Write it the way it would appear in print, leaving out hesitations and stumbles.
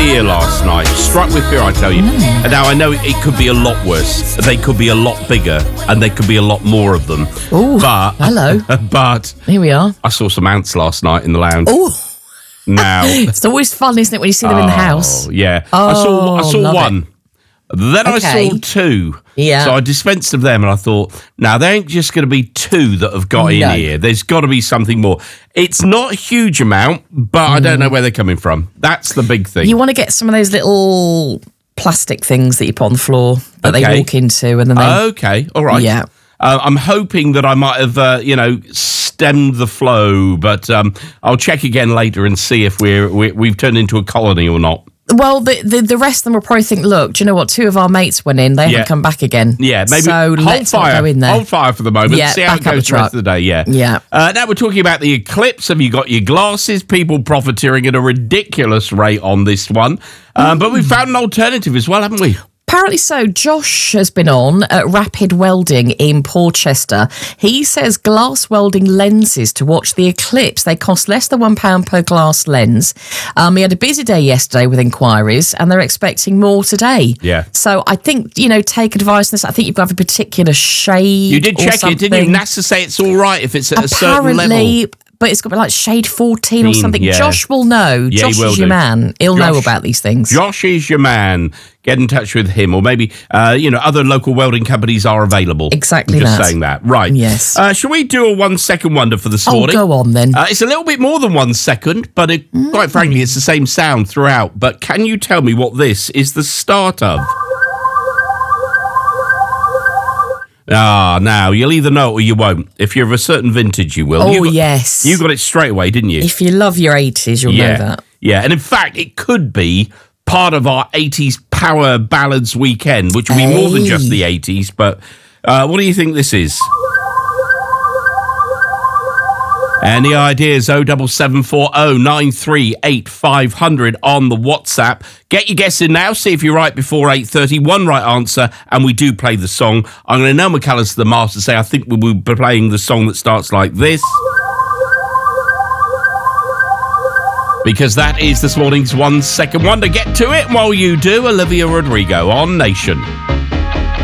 fear last night. Struck with fear, I tell you. And now I know it could be a lot worse. They could be a lot bigger, and there could be a lot more of them. Oh, hello. But here we are. I saw some ants last night in the lounge. Oh. Now it's always fun, isn't it, when you see them in the house? Yeah. Oh, I saw one. Then I saw two. Yeah. So I dispensed of them and I thought, now there ain't just going to be two that have got in here. There's got to be something more. It's not a huge amount, but I don't know where they're coming from. That's the big thing. You want to get some of those little plastic things that you put on the floor that they walk into, and then they... Okay, all right. Yeah. I'm hoping that I might have, stemmed the flow, but I'll check again later and see if we've turned into a colony or not. Well, the rest of them will probably think, look, do you know what? Two of our mates went in. They haven't come back again. Yeah, maybe so let's not go in there. Hold fire for the moment. Yeah, see how it goes the rest of the day. Yeah. Now we're talking about the eclipse. Have you got your glasses? People profiteering at a ridiculous rate on this one. But we've found an alternative as well, haven't we? Apparently so. Josh has been on at Rapid Welding in Portchester. He says glass welding lenses to watch the eclipse. They cost less than £1 per glass lens. He had a busy day yesterday with inquiries, and they're expecting more today. Yeah. So I think, take advice on this. I think you've got to have a particular shade. You did check it, didn't you? NASA say it's all right if it's at a certain level. But it's got to be like shade 14 or something. Yeah. Josh will know. Yeah, Josh is your man. He'll know about these things. Josh is your man. Get in touch with him. Or maybe, other local welding companies are available. Exactly I'm just saying that. Right. Yes. Shall we do a 1 second wonder for this morning? Go on then. It's a little bit more than 1 second, but quite frankly, it's the same sound throughout. But can you tell me what this is the start of? Now, you'll either know it or you won't. If you're of a certain vintage, you will. Yes. You got it straight away, didn't you? If you love your 80s, you'll know that. Yeah, and in fact, it could be part of our 80s Power Ballads weekend, which will be more than just the 80s. But what do you think this is? Any ideas? 07740 938 500 on the WhatsApp. Get your guess in now. See if you're right before 8:30. One right answer, and we do play the song. I'm going to know McCullers to the master say I think we will be playing the song that starts like this. Because that is this morning's 1 second wonder. Get to it while you do. Olivia Rodrigo on Nation.